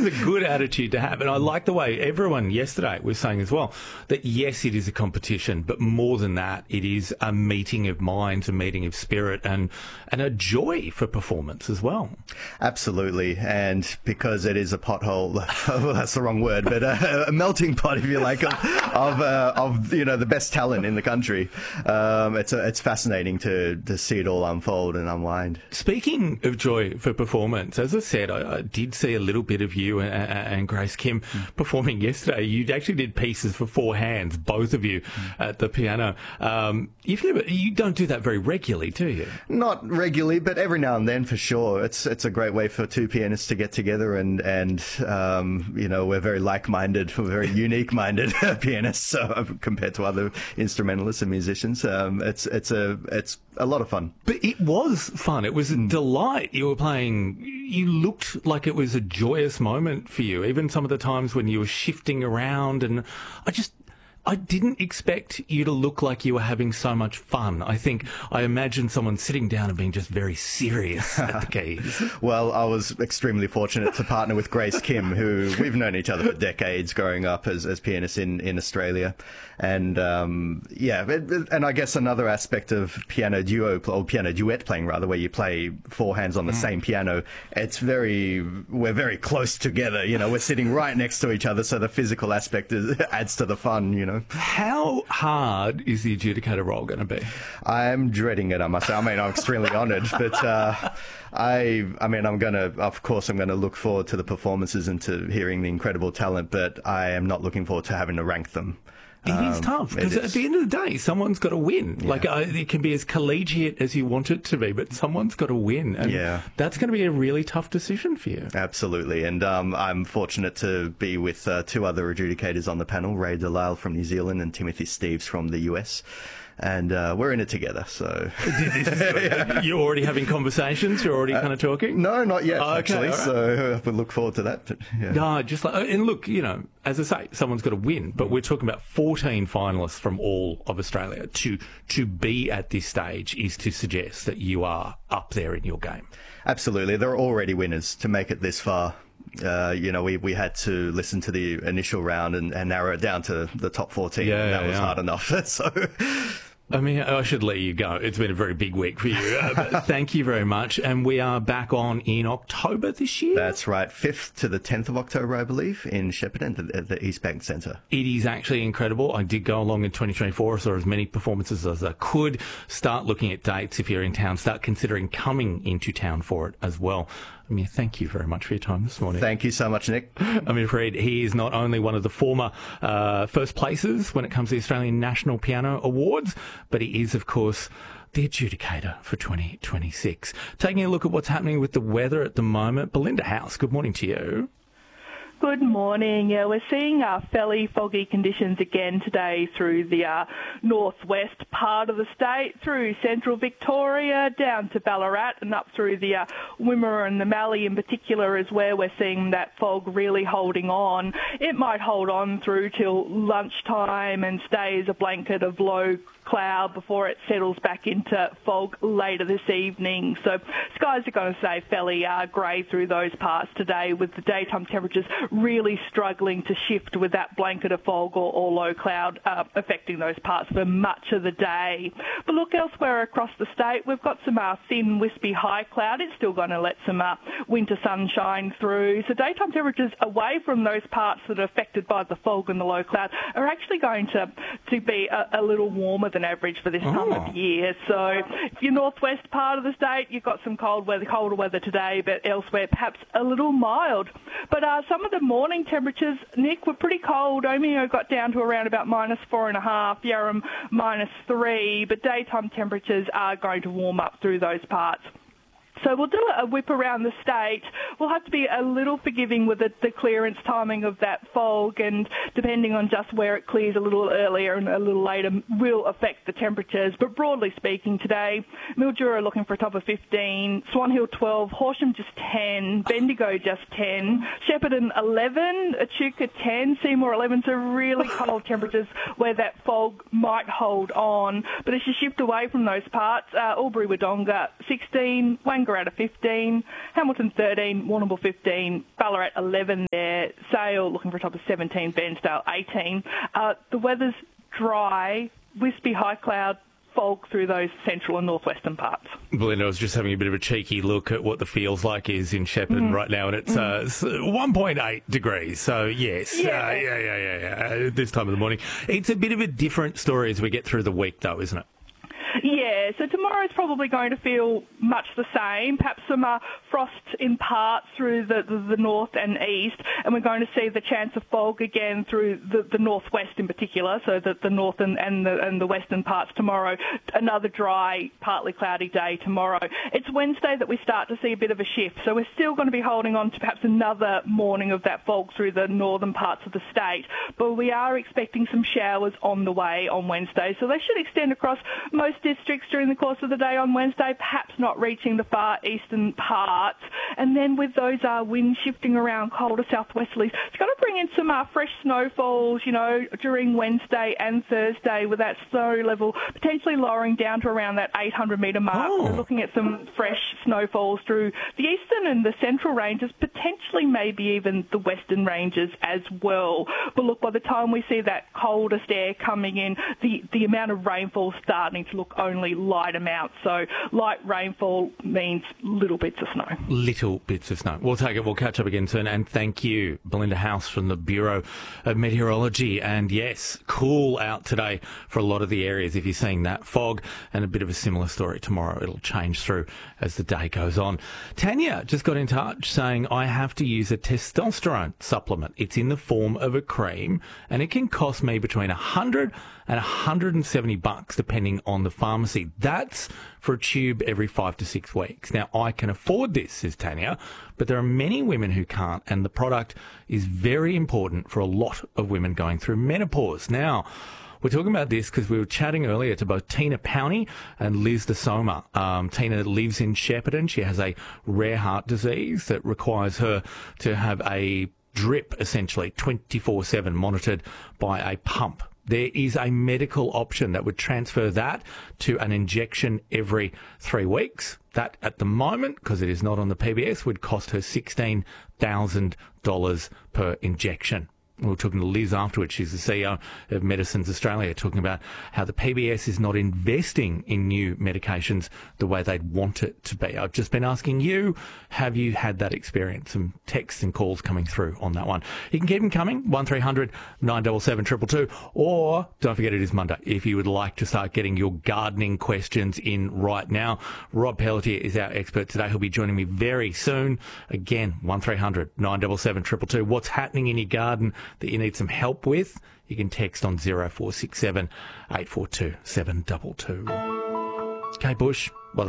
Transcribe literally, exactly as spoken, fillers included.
is a good attitude to have. And I like the way everyone yesterday was saying as well that, yes, it is a competition, but more than that, it is a meeting of minds, a meeting of spirit, and, and a joy for performance as well. Absolutely. And because it is a pothole, well, that's the wrong word, but a, a melting pot, if you like, of, of, uh, of you know, the best talent in the country. Um, it's, a, it's fascinating to, to see it all unfold and unwind. Speaking of joy for performance, as I said, I, I did see a little bit of you and, and Grace Kim mm. performing yesterday. You actually did pieces for four hands, both of you, mm. at the piano. Um, you've never, you don't do that very regularly, do you? Not regularly, but every now and then for sure. It's it's a great way for two pianists to get together, and and um, you know, we're very like-minded, we're very unique-minded pianists so, compared to other instrumentalists and musicians. Um, it's it's a it's a lot of fun. But it was fun. It was a delight. You were playing. You looked like it was a joyous moment for you. Even some of the times when you were shifting around, and I just. I didn't expect you to look like you were having so much fun. I think I imagined someone sitting down and being just very serious at the keys. Well, I was extremely fortunate to partner with Grace Kim, who we've known each other for decades growing up as, as pianists in, in Australia. And, um, yeah, it, it, and I guess another aspect of piano duo, or piano duet playing rather, where you play four hands on the mm. same piano, it's very, we're very close together, you know, we're sitting right next to each other, so the physical aspect is, adds to the fun, you know. How hard is the adjudicator role going to be? I'm dreading it, I must say. I mean, I'm extremely honoured, but uh, I, I mean, I'm going to, of course, I'm going to look forward to the performances and to hearing the incredible talent, but I am not looking forward to having to rank them. It um, is tough, because at the end of the day, someone's got to win. Yeah. Like, uh, it can be as collegiate as you want it to be, but someone's got to win. And yeah. that's going to be a really tough decision for you. Absolutely. And um, I'm fortunate to be with uh, two other adjudicators on the panel, Ray Delisle from New Zealand and Timothy Steeves from the U S. And uh, we're in it together, so... You're already having conversations? You're already uh, kind of talking? No, not yet, oh, okay, actually, right. so I would look forward to that. But, yeah. No, just like... And look, you know, as I say, someone's got to win, but we're talking about fourteen finalists from all of Australia. To, to be at this stage is to suggest that you are up there in your game. Absolutely. There are already winners to make it this far. Uh, you know, we, we had to listen to the initial round and, and narrow it down to the top fourteen. Yeah, and that yeah, was yeah. hard enough. So... I mean, I should let you go. It's been a very big week for you. Uh, but thank you very much. And we are back on in October this year. That's right. fifth to the tenth of October, I believe, in Shepparton at the East Bank Centre. It is actually incredible. I did go along in twenty twenty-four, saw as many performances as I could. Start looking at dates if you're in town. Start considering coming into town for it as well. I mean, thank you very much for your time this morning. Thank you so much, Nick. I mean, Fred, he is not only one of the former uh, first places when it comes to the Australian National Piano Awards, but he is, of course, the adjudicator for twenty twenty-six. Taking a look at what's happening with the weather at the moment. Belinda House, good morning to you. Good morning. Yeah, we're seeing uh, fairly foggy conditions again today through the uh, northwest part of the state, through central Victoria, down to Ballarat and up through the uh, Wimmera and the Mallee in particular is where we're seeing that fog really holding on. It might hold on through till lunchtime and stay as a blanket of low cloud before it settles back into fog later this evening. So skies are going to stay fairly uh, grey through those parts today, with the daytime temperatures really struggling to shift with that blanket of fog or, or low cloud uh, affecting those parts for much of the day. But look, elsewhere across the state, we've got some uh, thin, wispy high cloud. It's still going to let some uh, winter sunshine through. So daytime temperatures away from those parts that are affected by the fog and the low cloud are actually going to, to be a, a little warmer than average for this time oh. of year. So if you're northwest part of the state, you've got some cold weather, colder weather today, but elsewhere perhaps a little mild. But uh, some of the morning temperatures, Nick, were pretty cold. Omeo got down to around about minus four and a half, Yarram minus three, but daytime temperatures are going to warm up through those parts. So we'll do a whip around the state. We'll have to be a little forgiving with the, the clearance timing of that fog, and depending on just where it clears a little earlier and a little later will affect the temperatures. But broadly speaking today, Mildura looking for a top of fifteen, Swan Hill twelve, Horsham just ten, Bendigo just ten, Shepparton eleven, Echuca ten, Seymour eleven, so really cold temperatures where that fog might hold on. But as you shift away from those parts, uh, Albury-Wodonga sixteen, Wangara Wangaratta fifteen, Hamilton thirteen, Warrnambool fifteen, Ballarat eleven there, Sale looking for a top of seventeen, Bairnsdale eighteen. Uh, the weather's dry, wispy high cloud, fog through those central and northwestern parts. Belinda, I was just having a bit of a cheeky look at what the feels like is in Shepparton mm. right now, and it's mm. uh, one point eight degrees. So, yes, yeah. Uh, yeah, yeah, yeah, yeah, uh, this time of the morning. It's a bit of a different story as we get through the week, though, isn't it? Yeah, so tomorrow's probably going to feel much the same, perhaps some uh, frost in parts through the, the, the north and east, and we're going to see the chance of fog again through the, the northwest in particular, so that the north and, and, the, and the western parts tomorrow. Another dry, partly cloudy day tomorrow. It's Wednesday that we start to see a bit of a shift, so we're still going to be holding on to perhaps another morning of that fog through the northern parts of the state, but we are expecting some showers on the way on Wednesday, so they should extend across most districts during the course of the day on Wednesday, perhaps not reaching the far eastern parts. And then with those uh, winds shifting around, colder southwesterlies, it's going to bring in some uh, fresh snowfalls, you know, during Wednesday and Thursday, with that snow level potentially lowering down to around that eight hundred metre mark. Oh. We're looking at some fresh snowfalls through the eastern and the central ranges, potentially maybe even the western ranges as well. But look, by the time we see that coldest air coming in, the, the amount of rainfall starting to look only light amounts. So light rainfall means little bits of snow. Little bits of snow. We'll take it. We'll catch up again soon. And thank you, Belinda House from the Bureau of Meteorology. And yes, cool out today for a lot of the areas. If you're seeing that fog, and a bit of a similar story tomorrow, it'll change through as the day goes on. Tanya just got in touch saying, I have to use a testosterone supplement. It's in the form of a cream, and it can cost me between one hundred and one hundred seventy bucks depending on the pharmacy. That's for a tube every five to six weeks. Now, I can afford this, says Tanya, but there are many women who can't, and the product is very important for a lot of women going through menopause. Now, we're talking about this because we were chatting earlier to both Tina Powney and Liz De Soma. Um, Tina lives in Shepparton. She has a rare heart disease that requires her to have a drip, essentially, twenty-four seven, monitored by a pump. There is a medical option that would transfer that to an injection every three weeks. That, at the moment, because it is not on the P B S, would cost her sixteen thousand dollars per injection. We were talking to Liz afterwards. She's the C E O of Medicines Australia, talking about how the P B S is not investing in new medications the way they'd want it to be. I've just been asking you, have you had that experience? Some texts and calls coming through on that one. You can keep them coming, one three hundred nine seven seven two two two, or don't forget it is Monday. If you would like to start getting your gardening questions in right now, Rob Pelletier is our expert today. He'll be joining me very soon. Again, one three hundred nine seven seven two two two. What's happening in your garden that you need some help with, you can text on zero four six seven eight four two seven two two. Kate Bush, well,